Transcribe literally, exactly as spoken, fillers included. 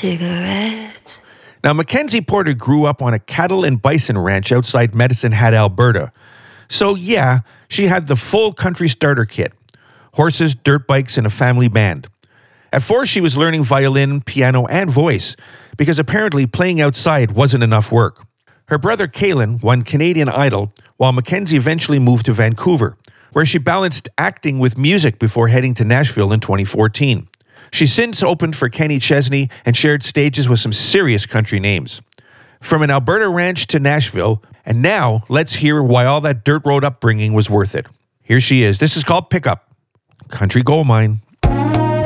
cigarette. Now, Mackenzie Porter grew up on a cattle and bison ranch outside Medicine Hat, Alberta. So, yeah, she had the full country starter kit. Horses, dirt bikes, and a family band. At four, she was learning violin, piano, and voice, because apparently playing outside wasn't enough work. Her brother Kaylin won Canadian Idol, while Mackenzie eventually moved to Vancouver, where she balanced acting with music before heading to Nashville in twenty fourteen. She's since opened for Kenny Chesney and shared stages with some serious country names. From an Alberta ranch to Nashville, and now let's hear why all that dirt road upbringing was worth it. Here she is. This is called Pickup. Country Gold Mine.